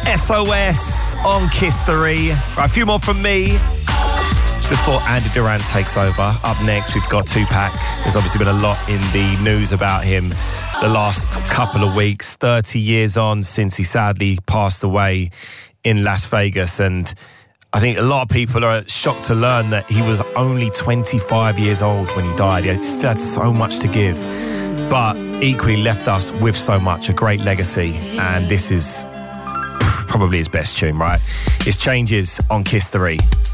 SOS on Kiss 3. Right, a few more from me before Andy Duran takes over. Up next, we've got Tupac. There's obviously been a lot in the news about him the last couple of weeks. 30 years on since he sadly passed away in Las Vegas. And I think a lot of people are shocked to learn that he was only 25 years old when he died. He still had so much to give, but equally left us with so much, a great legacy. And this is probably his best tune, right? It's Changes on Kiss 3.